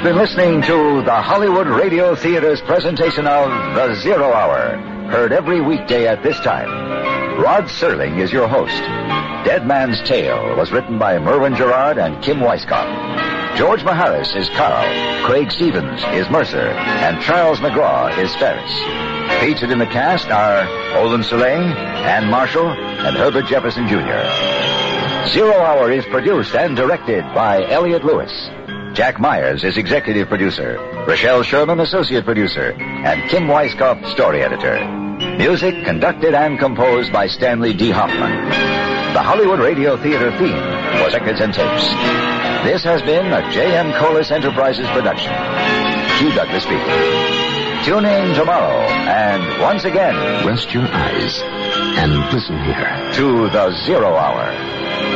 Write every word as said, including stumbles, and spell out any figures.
been listening to the Hollywood Radio Theater's presentation of The Zero Hour, heard every weekday at this time. Rod Serling is your host. Dead Man's Tale was written by Merwin Gerard and Kim Weisskopf. George Maharis is Carl, Craig Stevens is Mercer, and Charles McGraw is Ferris. Featured in the cast are Olin Soleil, Ann Marshall, and Herbert Jefferson Junior Zero Hour is produced and directed by Elliot Lewis. Jack Myers is executive producer, Rochelle Sherman associate producer, and Kim Weisskopf story editor. Music conducted and composed by Stanley D. Hoffman. The Hollywood Radio Theater theme was Records and Tapes. This has been a J M. Colas Enterprises production. Hugh Douglas speaking. Tune in tomorrow, and once again, rest your eyes and listen here to The Zero Hour.